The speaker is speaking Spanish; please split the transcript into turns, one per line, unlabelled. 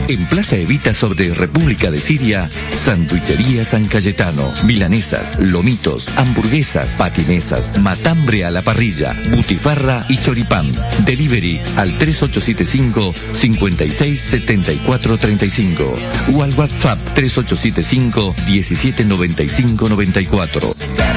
En Plaza Evita sobre República de Siria, Sanduichería San Cayetano. Milanesas, lomitos, hamburguesas, patinesas, matambre a la parrilla, butifarra y choripán. Delivery al 3875-567435 o al WhatsApp 3875-179594.